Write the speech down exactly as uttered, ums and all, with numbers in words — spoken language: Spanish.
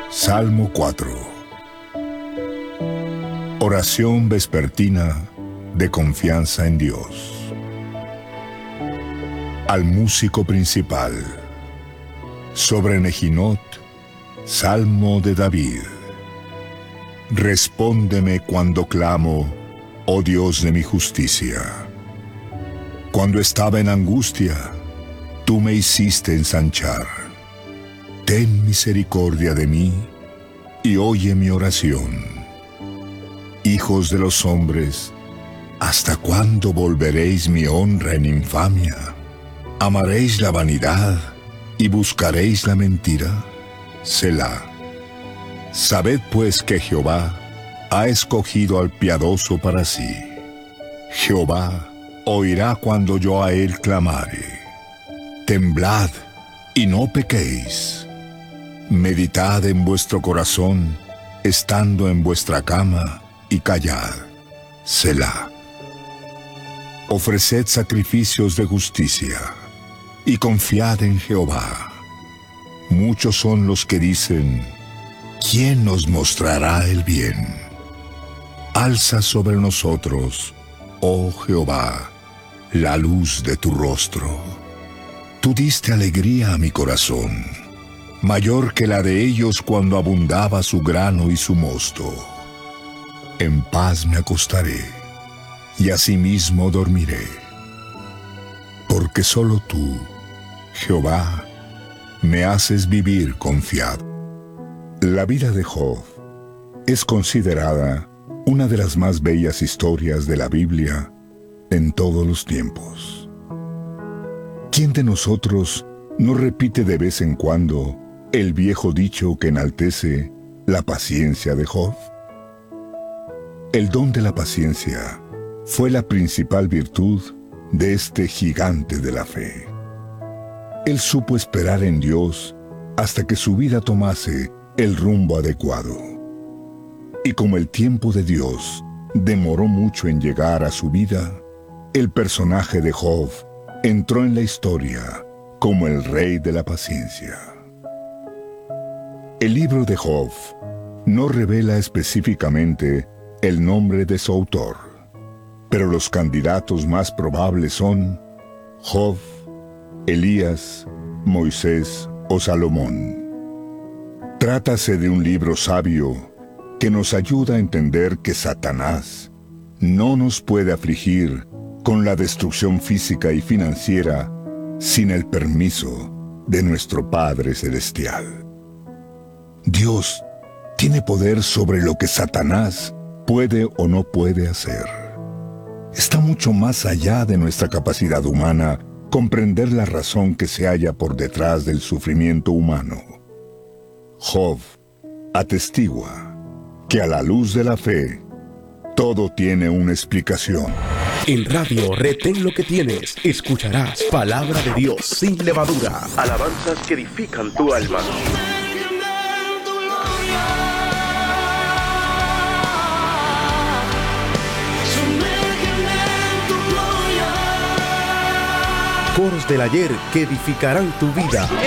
Salmo cuatro. Oración vespertina de confianza en Dios. Al músico principal. Sobre Nejinot, Salmo de David. Respóndeme cuando clamo, oh Dios de mi justicia. Cuando estaba en angustia, tú me hiciste ensanchar. Ten misericordia de mí y oye mi oración. Hijos de los hombres, ¿hasta cuándo volveréis mi honra en infamia? ¿Amaréis la vanidad y buscaréis la mentira? Selah. Sabed pues que Jehová ha escogido al piadoso para sí. Jehová oirá cuando yo a él clamare. Temblad y no pequéis. Meditad en vuestro corazón, estando en vuestra cama, y callad. Selah. Ofreced sacrificios de justicia, y confiad en Jehová. Muchos son los que dicen, ¿quién nos mostrará el bien? Alza sobre nosotros, oh Jehová, la luz de tu rostro. Tú diste alegría a mi corazón, mayor que la de ellos cuando abundaba su grano y su mosto. En paz me acostaré, y asimismo dormiré. Porque solo tú, Jehová, me haces vivir confiado. La vida de Job es considerada una de las más bellas historias de la Biblia en todos los tiempos. ¿Quién de nosotros no repite de vez en cuando el viejo dicho que enaltece la paciencia de Job? El don de la paciencia fue la principal virtud de este gigante de la fe. Él supo esperar en Dios hasta que su vida tomase el rumbo adecuado. Y como el tiempo de Dios demoró mucho en llegar a su vida, el personaje de Job entró en la historia como el rey de la paciencia. El libro de Job no revela específicamente el nombre de su autor, pero los candidatos más probables son Job, Elías, Moisés o Salomón. Trátase de un libro sabio que nos ayuda a entender que Satanás no nos puede afligir con la destrucción física y financiera sin el permiso de nuestro Padre Celestial. Dios tiene poder sobre lo que Satanás puede o no puede hacer. Está mucho más allá de nuestra capacidad humana comprender la razón que se halla por detrás del sufrimiento humano. Job atestigua que a la luz de la fe, todo tiene una explicación. En Radio Retén lo que tienes, escucharás palabra de Dios sin levadura, alabanzas que edifican tu alma. Coros del ayer que edificarán tu vida.